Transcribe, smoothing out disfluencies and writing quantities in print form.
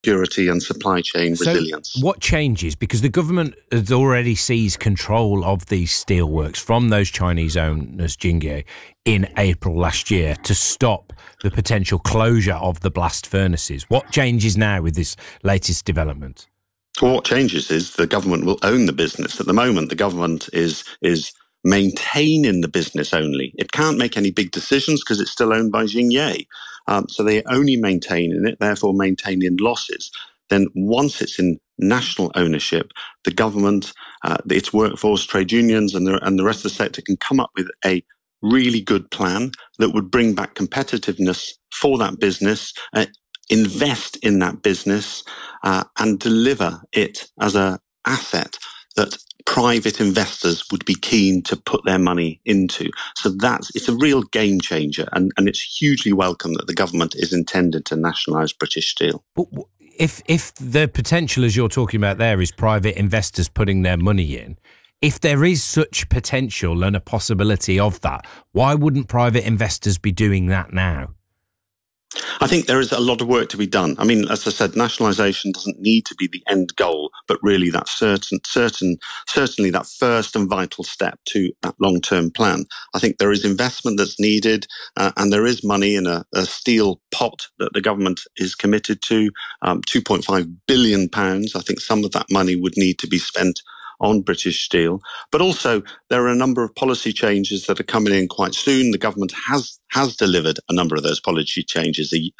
security and supply chain resilience. What changes? Because the government has already seized control of these steelworks from those Chinese owners, Jingye, in April last year to stop the potential closure of the blast furnaces. What changes now with this latest development? What changes is the government will own the business. At the moment, the government is maintaining the business only. It can't make any big decisions because it's still owned by Jingye. So they're only maintaining it, therefore maintaining losses. Then once it's in national ownership, the government, its workforce, trade unions and the rest of the sector can come up with a really good plan that would bring back competitiveness for that business, invest in that business and deliver it as an asset that private investors would be keen to put their money into. So it's a real game changer, and it's hugely welcome that the government is intended to nationalise British Steel. But if the potential, as you're talking about there, is private investors putting their money in, if there is such potential and a possibility of that, why wouldn't private investors be doing that now? I think there is a lot of work to be done. I mean, as I said, nationalisation doesn't need to be the end goal, but really that certainly that first and vital step to that long-term plan. I think there is investment that's needed, and there is money in a steel pot that the government is committed to, £2.5 billion. I think some of that money would need to be spent on British Steel. But also, there are a number of policy changes that are coming in quite soon. The government has delivered a number of those policy changes